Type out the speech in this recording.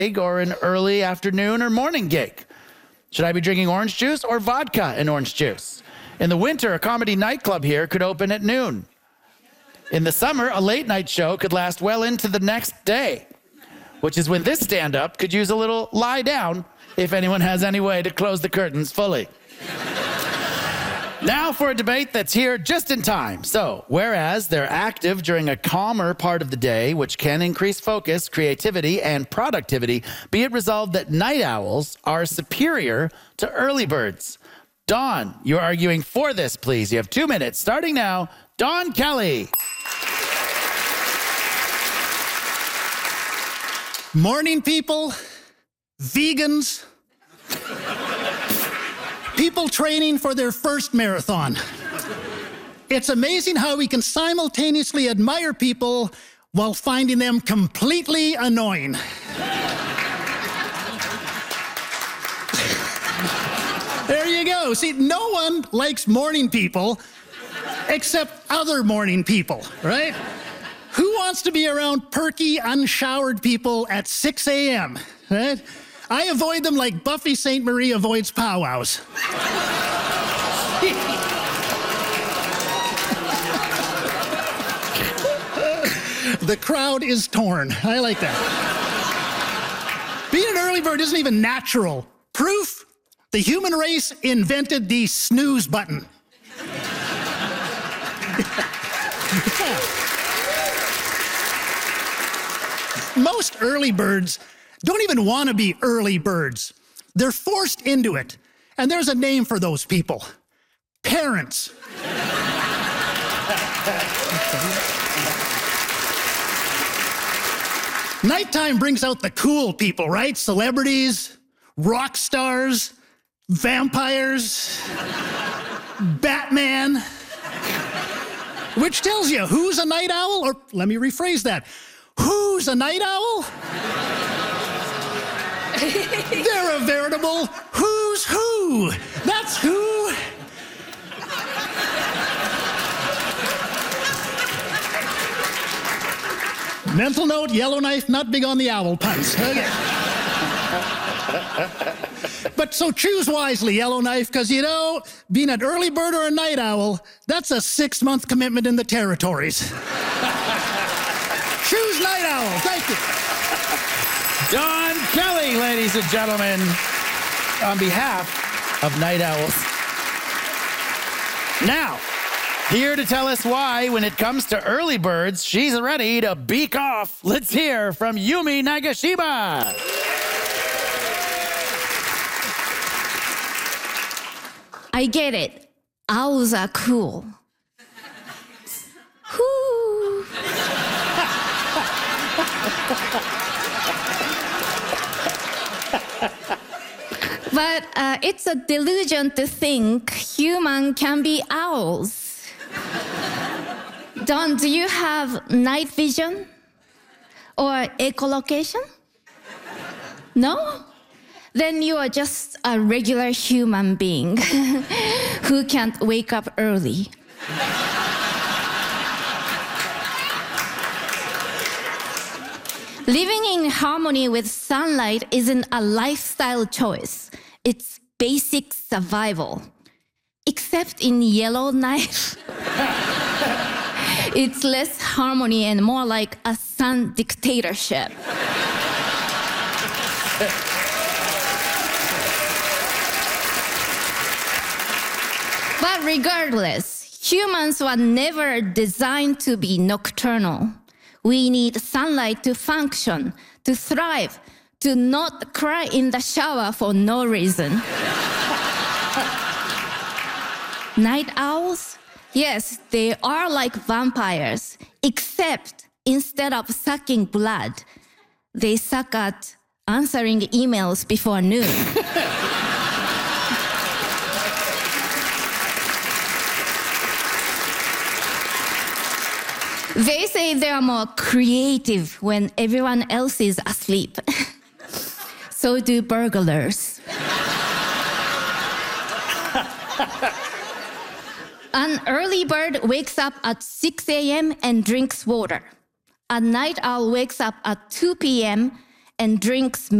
or an early afternoon or morning gig? Should I be drinking orange juice or vodka and orange juice? In the winter, a comedy nightclub here could open at noon. In the summer, a late night show could last well into the next day, which is when this stand-up could use a little lie down if anyone has any way to close the curtains fully. Now for a debate that's here just in time. So, whereas they're active during a calmer part of the day, which can increase focus, creativity, and productivity, be it resolved that night owls are superior to early birds. Don, you're arguing for this, please. You have 2 minutes. Starting now, Don Kelly. Morning people, vegans, people training for their first marathon. It's amazing how we can simultaneously admire people while finding them completely annoying. There you go. See, no one likes morning people except other morning people, right? Who wants to be around perky, unshowered people at 6 a.m., right? I avoid them like Buffy St. Marie avoids powwows. The crowd is torn. I like that. Being an early bird isn't even natural. Proof? The human race invented the snooze button. Most early birds don't even want to be early birds. They're forced into it. And there's a name for those people. Parents. Nighttime brings out the cool people, right? Celebrities, rock stars, vampires, Batman. Which tells you who's a night owl, or let me rephrase that. Who's a night owl? They're a veritable who's who. That's who. Mental note, Yellowknife, not big on the owl puns. Okay. But so choose wisely, Yellowknife, because, you know, being an early bird or a night owl, that's a 6-month commitment in the territories. Choose night owl. Thank you. Don Kelly, ladies and gentlemen, on behalf of night owls. Now, here to tell us why, when it comes to early birds, she's ready to beak off. Let's hear from Yumi Nagashima. I get it. Owls are cool. Whoo. But it's a delusion to think humans can be owls. Don, do you have night vision? Or echolocation? No? Then you are just a regular human being who can't wake up early. Living in harmony with sunlight isn't a lifestyle choice. It's basic survival. Except in Yellowknife. It's less harmony and more like a sun dictatorship. But regardless, humans were never designed to be nocturnal. We need sunlight to function, to thrive, to not cry in the shower for no reason. Night owls? Yes, they are like vampires, except instead of sucking blood, they suck at answering emails before noon. They say they are more creative when everyone else is asleep. So do burglars. An early bird wakes up at 6 a.m. and drinks water. A night owl wakes up at 2 p.m. and drinks